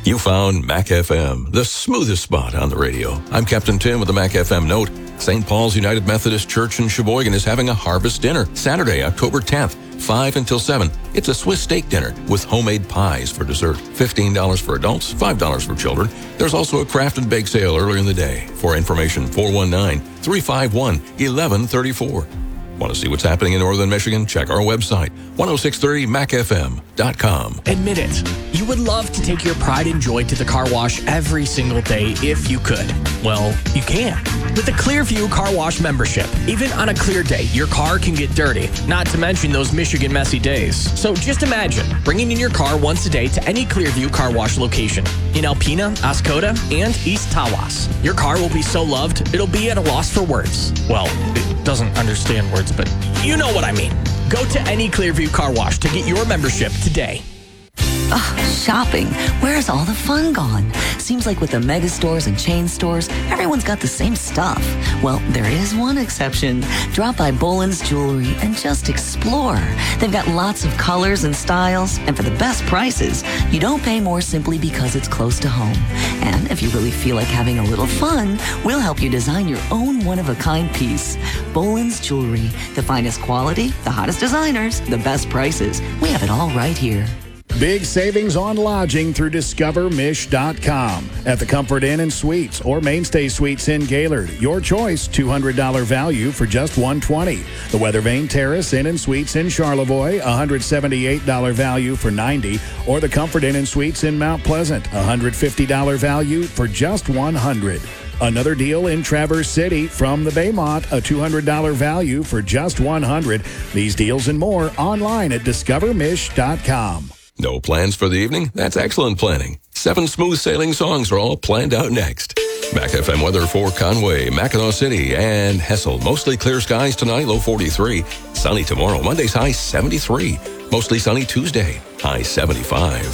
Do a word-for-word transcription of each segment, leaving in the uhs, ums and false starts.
You found Mac F M, the smoothest spot on the radio. I'm Captain Tim with the Mac F M note. Saint Paul's United Methodist Church in Sheboygan is having a harvest dinner Saturday, October tenth, five until seven. It's a Swiss steak dinner with homemade pies for dessert. fifteen dollars for adults, five dollars for children. There's also a craft and bake sale earlier in the day. For information, four one nine, three five one, one one three four. Want to see what's happening in Northern Michigan? Check our website, ten sixty mac f m dot com. Admit it, you would love to take your pride and joy to the car wash every single day if you could. Well, you can. With the Clearview Car Wash membership, even on a clear day, your car can get dirty, not to mention those Michigan messy days. So just imagine bringing in your car once a day to any Clearview Car Wash location in Alpena, Oscoda, and East Tawas. Your car will be so loved, it'll be at a loss for words. Well, it doesn't understand words, but you know what I mean. Go to any Clearview Car Wash to get your membership today. Ugh, shopping. Where's all the fun gone? Seems like with the mega stores and chain stores, everyone's got the same stuff. Well, there is one exception. Drop by Boland's Jewelry and just explore. They've got lots of colors and styles, and for the best prices, you don't pay more simply because it's close to home. And if you really feel like having a little fun, we'll help you design your own one-of-a-kind piece. Boland's Jewelry. The finest quality, the hottest designers, the best prices. We have it all right here. Big savings on lodging through discover mish dot com. At the Comfort Inn and Suites or Mainstay Suites in Gaylord. Your choice, two hundred dollars value for just one hundred twenty dollars. The Weathervane Terrace Inn and Suites in Charlevoix, one hundred seventy-eight dollars value for ninety dollars. Or the Comfort Inn and Suites in Mount Pleasant, one hundred fifty dollars value for just one hundred dollars. Another deal in Traverse City from the Baymont, a two hundred dollars value for just one hundred dollars. These deals and more online at discover mish dot com. No plans for the evening? That's excellent planning. Seven smooth sailing songs are all planned out next. Mac F M weather for Conway, Mackinac City, and Hessel. Mostly clear skies tonight, low forty-three. Sunny tomorrow, Monday's high seventy-three. Mostly sunny Tuesday, high seventy-five.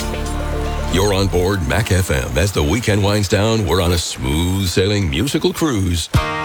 You're on board Mac F M. As the weekend winds down, we're on a smooth sailing musical cruise.